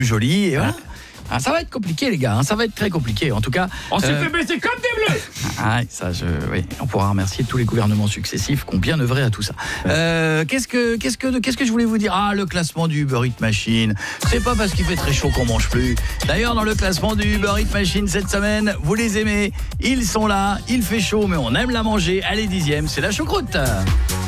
joli et voilà. Ah, ça va être compliqué les gars, ça va être très compliqué en tout cas. On s'est fait baisser comme des bleus. Oui, on pourra remercier tous les gouvernements successifs qui ont bien œuvré à tout ça. Qu'est-ce que je voulais vous dire ? Le classement du Uber Eats Machine. C'est pas parce qu'il fait très chaud qu'on mange plus. D'ailleurs dans le classement du Uber Eats Machine cette semaine, vous les aimez, ils sont là, il fait chaud mais on aime la manger. Elle est 10e, c'est la choucroute.